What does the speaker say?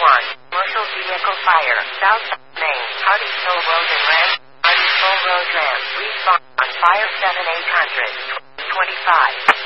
Commercial vehicle fire. South Main. Hardeeville Road and Ramp. Hardeeville Road Ramp. Response on fire 7-800. 25.